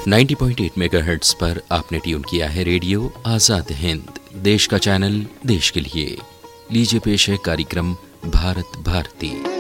90.8 megahertz पर आपने tune किया है रेडियो आजाद हिंद, देश का चैनल देश के लिए। लीजिए पेश है कार्यक्रम भारत भारती।